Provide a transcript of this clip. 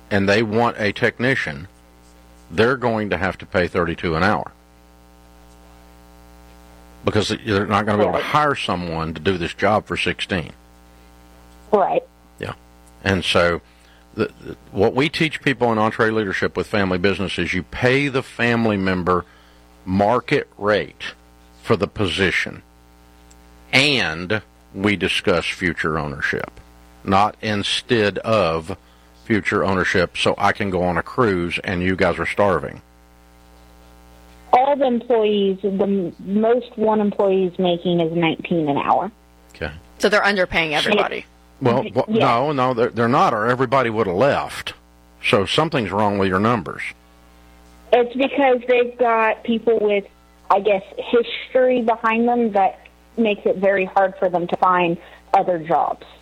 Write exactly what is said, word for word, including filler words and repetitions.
and they want a technician, they're going to have to pay thirty-two an hour. Because they're not going to be able to hire someone to do this job for sixteen. Right. Yeah. And so the, the, what we teach people in EntreLeadership with family business is you pay the family member market rate for the position, and we discuss future ownership, not instead of future ownership so I can go on a cruise and you guys are starving. All the employees, the most one employee is making is nineteen an hour. Okay. So they're underpaying everybody. Well, well yeah. no, no, they're, they're not, or everybody would have left. So something's wrong with your numbers. It's because they've got people with, I guess, history behind them that makes it very hard for them to find other jobs.